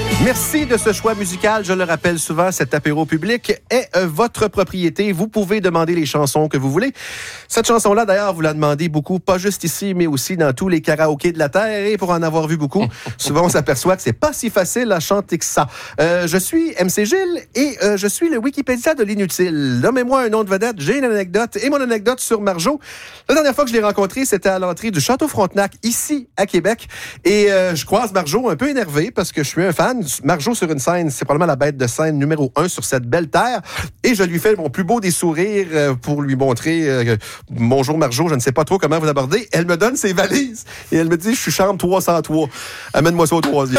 Merci de ce choix musical. Je le rappelle souvent, cet apéro public est votre propriété. Vous pouvez demander les chansons que vous voulez. Cette chanson-là, d'ailleurs, vous la demandez beaucoup, pas juste ici, mais aussi dans tous les karaokés de la Terre. Et pour en avoir vu beaucoup, souvent on s'aperçoit que c'est pas si facile à chanter que ça. Je suis MC Gilles et je suis le Wikipédia de l'inutile. Nommez-moi un nom de vedette, j'ai une anecdote. Et mon anecdote sur Marjo. La dernière fois que je l'ai rencontré, c'était à l'entrée du Château Frontenac, ici, à Québec. Et je croise Marjo un peu énervé parce que je suis un fan. Marjo sur une scène, c'est probablement la bête de scène numéro 1 sur cette belle terre. Et je lui fais mon plus beau des sourires pour lui montrer bonjour Marjo, je ne sais pas trop comment vous aborder. Elle me donne ses valises et elle me dit, je suis chambre 303. Amène-moi ça au 3e.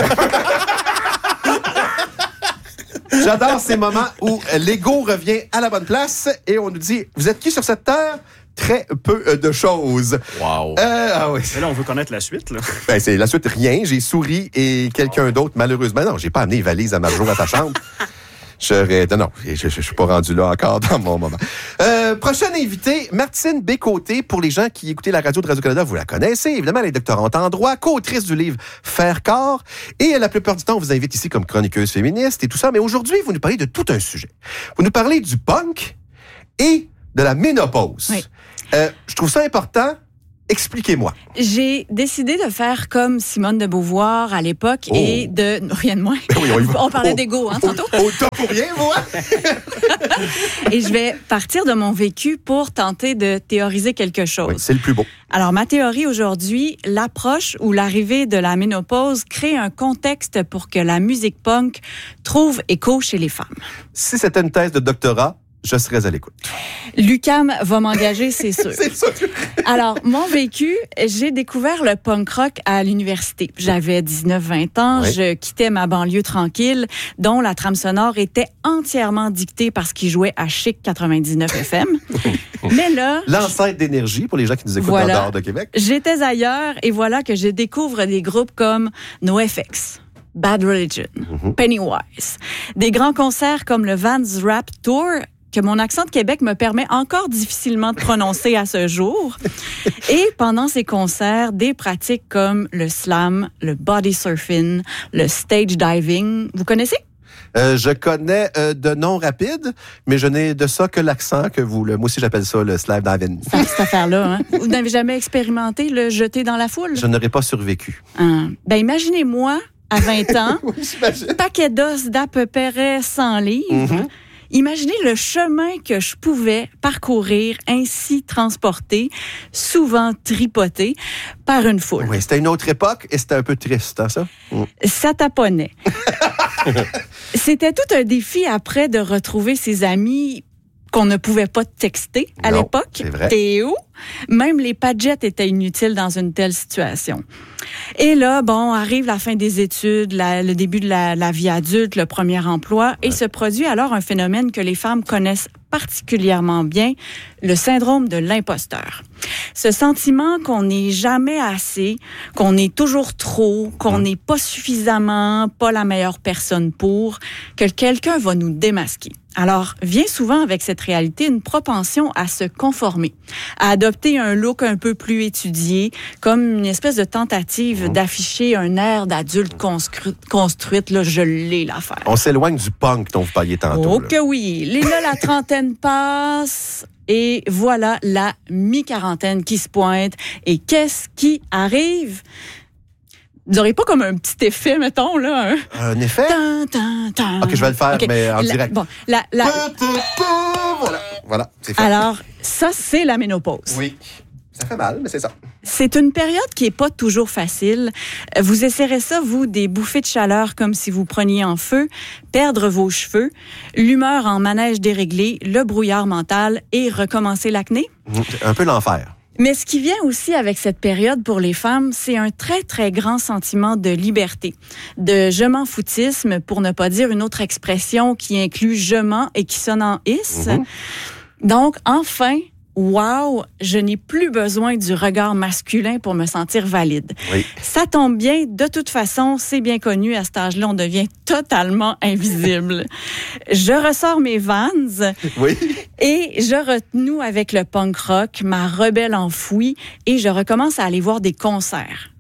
J'adore ces moments où l'ego revient à la bonne place et on nous dit, vous êtes qui sur cette terre? Très peu de choses. Wow. Ah oui. Mais là, on veut connaître la suite, là. Ben, c'est la suite, rien. J'ai souri et quelqu'un d'autre, malheureusement. Non, j'ai pas amené les valises à Marjo à ta chambre. Non, je suis pas rendu là encore dans mon moment. Prochaine invitée, Martine Bécoté. Pour les gens qui écoutaient la radio de Radio-Canada, vous la connaissez. Évidemment, elle est doctorante en droit, co-autrice du livre Faire corps. Et la plupart du temps, on vous invite ici comme chroniqueuse féministe et tout ça. Mais aujourd'hui, vous nous parlez de tout un sujet. Vous nous parlez du punk et de la ménopause. Oui. Je trouve ça important. Expliquez-moi. J'ai décidé de faire comme Simone de Beauvoir à l'époque et de... Rien de moins. Oui, on parlait d'ego, tantôt. Au top pour rien, moi. Et je vais partir de mon vécu pour tenter de théoriser quelque chose. Oui, c'est le plus beau. Alors, ma théorie aujourd'hui, l'approche ou l'arrivée de la ménopause crée un contexte pour que la musique punk trouve écho chez les femmes. Si c'était une thèse de doctorat, je serais à l'écoute. L'UQAM va m'engager, c'est sûr. C'est sûr. Alors, mon vécu, j'ai découvert le punk rock à l'université. J'avais 19-20 ans, Oui. Je quittais ma banlieue tranquille, dont la trame sonore était entièrement dictée par ce qui jouait à Chic 99 FM. Mais là... L'ancêtre d'énergie, pour les gens qui nous écoutent en dehors de Québec. J'étais ailleurs et voilà que je découvre des groupes comme NoFX, Bad Religion, Pennywise. Des grands concerts comme le Vans Rap Tour, que mon accent de Québec me permet encore difficilement de prononcer à ce jour. Et pendant ces concerts, des pratiques comme le slam, le body surfing, le stage diving. Vous connaissez? Je connais de noms rapides, mais je n'ai de ça que l'accent que vous... Moi aussi, j'appelle ça le slave diving. Cette affaire-là, hein? Vous n'avez jamais expérimenté le jeter dans la foule? Je n'aurais pas survécu. Ben, imaginez-moi, à 20 ans, Oui, j'imagine. paquet d'os d'à peu près 100 livres. Imaginez le chemin que je pouvais parcourir, ainsi transporté, souvent tripoté, par une foule. Oui, c'était une autre époque et c'était un peu triste, hein, ça? Ça taponnait. C'était tout un défi après de retrouver ses amis qu'on ne pouvait pas texter à Non, l'époque. c'est vrai. T'es où? Même les padgettes étaient inutiles dans une telle situation. Et là, arrive la fin des études, le début de la vie adulte, le premier emploi, et se produit alors un phénomène que les femmes connaissent particulièrement bien, le syndrome de l'imposteur. Ce sentiment qu'on n'est jamais assez, qu'on est toujours trop, qu'on n'est pas suffisamment, pas la meilleure personne pour, que quelqu'un va nous démasquer. Alors, vient souvent avec cette réalité une propension à se conformer, à adopter un look un peu plus étudié, comme une espèce de tentative d'afficher un air d'adulte construite. Là, je l'ai l'affaire. On s'éloigne du punk dont vous parliez tantôt. Oh là. que oui! Là, la trentaine passe et voilà la mi-quarantaine qui se pointe. Et qu'est-ce qui arrive? Vous n'aurez pas comme un petit effet, mettons, là? Un effet? OK, je vais le faire, OK. mais en direct. Bon, Voilà, c'est fait. Alors, ça, c'est la ménopause. Oui. Ça fait mal, mais c'est ça. C'est une période qui est pas toujours facile. Vous essayerez ça, vous, des bouffées de chaleur comme si vous preniez en feu, perdre vos cheveux, l'humeur en manège déréglé, le brouillard mental et recommencer l'acné. Un peu l'enfer. Mais ce qui vient aussi avec cette période pour les femmes, c'est un très, très grand sentiment de liberté, de je m'en foutisme, pour ne pas dire une autre expression qui inclut je m'en et qui sonne en is. Donc, enfin, wow, je n'ai plus besoin du regard masculin pour me sentir valide. Oui. Ça tombe bien, de toute façon, c'est bien connu, à cet âge-là, on devient totalement invisible. Je ressors mes Vans Oui. et je renoue avec le punk rock, ma rebelle enfouie, et je recommence à aller voir des concerts.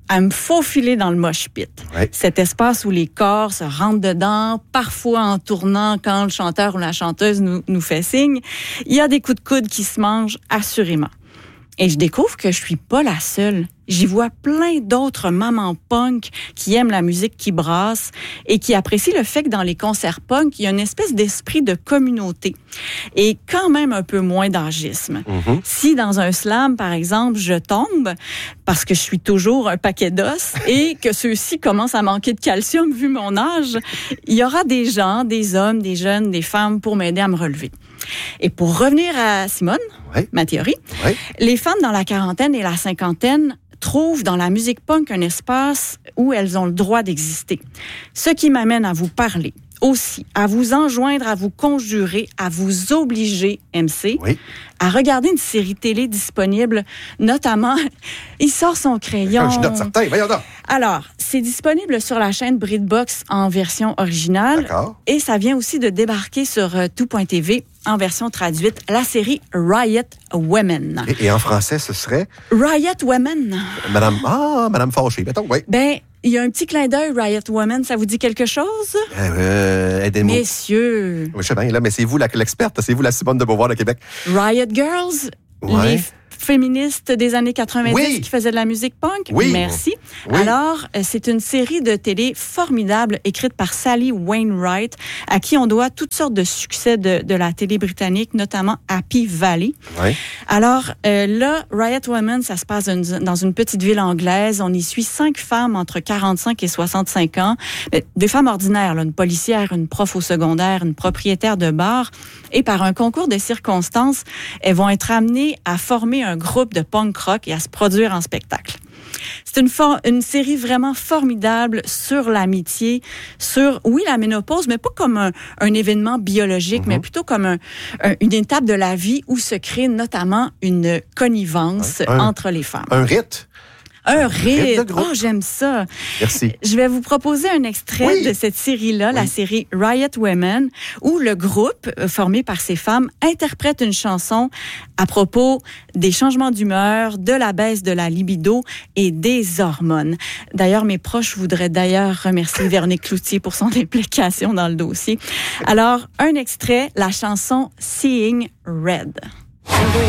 à me faufiler dans le mosh pit. Ouais. Cet espace où les corps se rentrent dedans, parfois en tournant quand le chanteur ou la chanteuse nous fait signe. Il y a des coups de coude qui se mangent, assurément. Et je découvre que je suis pas la seule. J'y vois plein d'autres mamans punk qui aiment la musique qui brasse et qui apprécient le fait que dans les concerts punk, il y a une espèce d'esprit de communauté et quand même un peu moins d'agisme. Mm-hmm. Si dans un slam, par exemple, je tombe parce que je suis toujours un paquet d'os et que ceux-ci commencent à manquer de calcium vu mon âge, il y aura des gens, des hommes, des jeunes, des femmes pour m'aider à me relever. Et pour revenir à Simone, ma théorie, les femmes dans la quarantaine et la cinquantaine trouvent dans la musique punk un espace où elles ont le droit d'exister. Ce qui m'amène à vous parler aussi, à vous enjoindre, à vous conjurer, à vous obliger, MC, à regarder une série télé disponible, notamment, il sort son crayon. Je note certain, voyons donc. Alors, c'est disponible sur la chaîne BritBox en version originale. D'accord. Et ça vient aussi de débarquer sur tout.tv en version traduite, la série Riot Women. Et en français, ce serait? Riot Women. Madame Fauché, mettons, oui. Ben, il y a un petit clin d'œil, Riot Women, ça vous dit quelque chose? Aidez-moi. Messieurs. Oui, je sais bien, là, mais c'est vous l'experte, c'est vous la Simone de Beauvoir de Québec. Riot Girls, les féministes des années 90 qui faisaient de la musique punk. Oui. Merci. Oui. Alors, c'est une série de télé formidable écrite par Sally Wainwright, à qui on doit toutes sortes de succès de la télé britannique, notamment Happy Valley. Oui. Alors, là, Riot Women, ça se passe dans une petite ville anglaise. On y suit 5 femmes entre 45 et 65 ans. Des femmes ordinaires, là, une policière, une prof au secondaire, une propriétaire de bar. Et par un concours de circonstances, elles vont être amenées à former un groupe de punk rock et à se produire en spectacle. C'est une série vraiment formidable sur l'amitié, sur, oui, la ménopause, mais pas comme un événement biologique, mais plutôt comme une étape de la vie où se crée notamment une connivence entre les femmes. Un rite. Un rite. Oh, j'aime ça. Merci. Je vais vous proposer un extrait de cette série-là, la série Riot Women, où le groupe, formé par ces femmes, interprète une chanson à propos des changements d'humeur, de la baisse de la libido et des hormones. D'ailleurs, mes proches voudraient remercier Véronique Cloutier pour son implication dans le dossier. Alors, un extrait, la chanson Seeing Red.